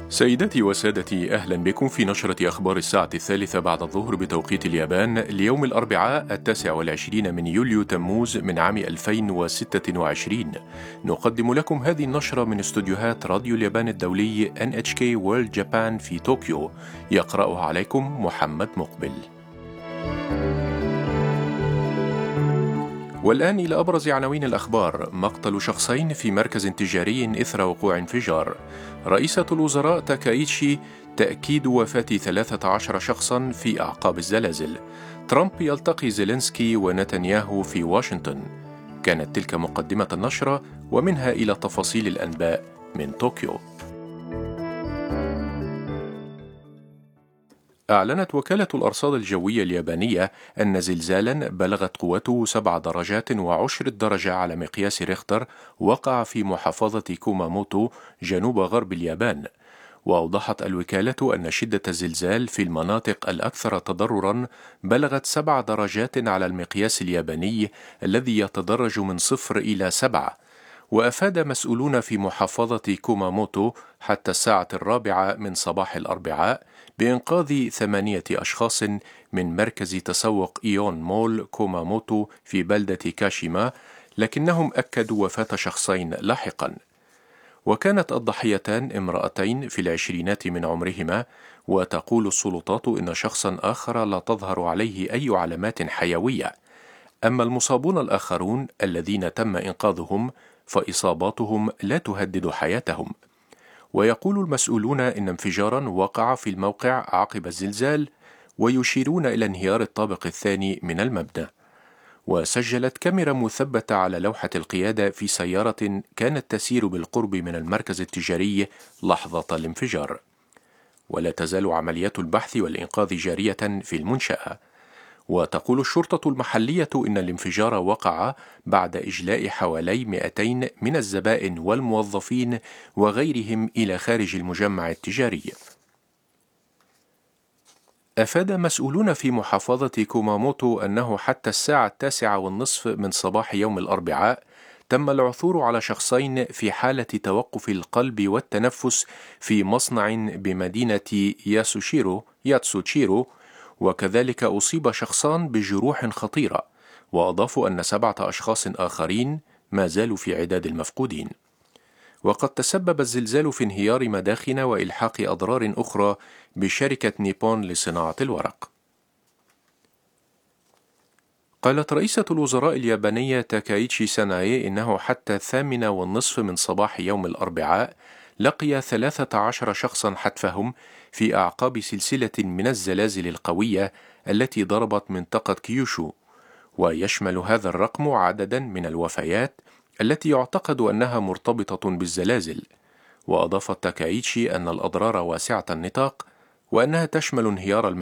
سيداتي وسادتي، أهلا بكم في نشرة أخبار الساعة 3 بعد الظهر بتوقيت اليابان ليوم الأربعاء 29 من يوليو تموز من عام 2026. نقدم لكم هذه النشرة من استوديوهات راديو اليابان الدولي NHK World Japan في طوكيو. يقرأها عليكم محمد مقبل. والآن إلى أبرز عناوين الأخبار. مقتل شخصين في مركز تجاري إثر وقوع انفجار. رئيسة الوزراء تاكايتشي تأكيد وفاة 13 شخصا في أعقاب الزلازل. ترامب يلتقي زيلينسكي ونتنياهو في واشنطن. كانت تلك مقدمة النشرة، ومنها إلى تفاصيل الأنباء من طوكيو. أعلنت وكالة الأرصاد الجوية اليابانية أن زلزالا بلغت قوته 7 درجات وعشر درجة على مقياس ريختر وقع في محافظة كوماموتو جنوب غرب اليابان. وأوضحت الوكالة أن شدة الزلزال في المناطق الأكثر تضررا بلغت 7 درجات على المقياس الياباني الذي يتدرج من 0 إلى 7. وأفاد مسؤولون في محافظة كوماموتو حتى الساعة 4 من صباح الأربعاء بإنقاذ 8 أشخاص من مركز تسوق إيون مول كوماموتو في بلدة كاشيما، لكنهم أكدوا وفاة شخصين لاحقا. وكانت الضحيتان امرأتين في العشرينات من عمرهما، وتقول السلطات إن شخصا آخر لا تظهر عليه أي علامات حيوية. أما المصابون الآخرون الذين تم إنقاذهم فإصاباتهم لا تهدد حياتهم. ويقول المسؤولون إن انفجارا وقع في الموقع عقب الزلزال، ويشيرون إلى انهيار الطابق الثاني من المبنى. وسجلت كاميرا مثبتة على لوحة القيادة في سيارة كانت تسير بالقرب من المركز التجاري لحظة الانفجار. ولا تزال عمليات البحث والإنقاذ جارية في المنشأة. وتقول الشرطة المحلية إن الانفجار وقع بعد إجلاء حوالي 200 من الزبائن والموظفين وغيرهم إلى خارج المجمع التجاري. أفاد مسؤولون في محافظة كوماموتو أنه حتى الساعة 9:30 من صباح يوم الأربعاء تم العثور على شخصين في حالة توقف القلب والتنفس في مصنع بمدينة ياتسوشيرو، وكذلك أصيب شخصان بجروح خطيرة. وأضافوا أن 7 أشخاص آخرين ما زالوا في عداد المفقودين. وقد تسبب الزلزال في انهيار مداخن وإلحاق أضرار أخرى بشركة نيبون لصناعة الورق. قالت رئيسة الوزراء اليابانية تاكايتشي ساناي إنه حتى 8:30 من صباح يوم الأربعاء لقي 13 شخصا حتفهم في أعقاب سلسلة من الزلازل القوية التي ضربت منطقة كيوشو. ويشمل هذا الرقم عددا من الوفيات التي يعتقد أنها مرتبطة بالزلازل. وأضافت تاكايتشي أن الأضرار واسعة النطاق، وأنها تشمل انهيار